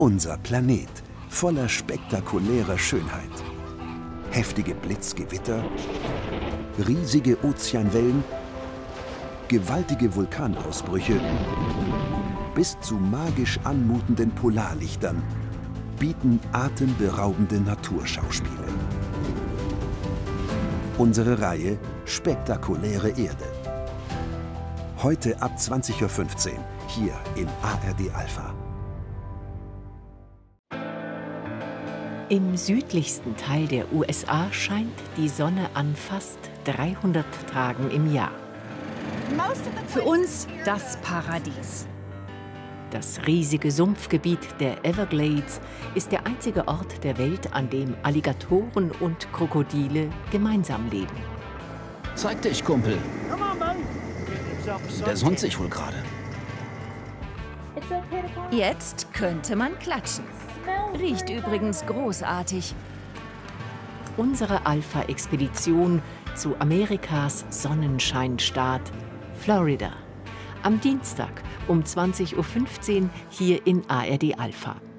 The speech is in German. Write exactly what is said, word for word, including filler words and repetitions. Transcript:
Unser Planet, voller spektakulärer Schönheit. Heftige Blitzgewitter, riesige Ozeanwellen, gewaltige Vulkanausbrüche bis zu magisch anmutenden Polarlichtern bieten atemberaubende Naturschauspiele. Unsere Reihe Spektakuläre Erde. Heute ab zwanzig Uhr fünfzehn hier in A R D Alpha. Im südlichsten Teil der U S A scheint die Sonne an fast dreihundert Tagen im Jahr. Für uns das Paradies. Das riesige Sumpfgebiet der Everglades ist der einzige Ort der Welt, an dem Alligatoren und Krokodile gemeinsam leben. Zeig dich, Kumpel. Der sonnt sich wohl gerade. Jetzt könnte man klatschen. Riecht übrigens großartig. Unsere Alpha-Expedition zu Amerikas Sonnenscheinstaat Florida. Am Dienstag um zwanzig Uhr fünfzehn hier in A R D Alpha.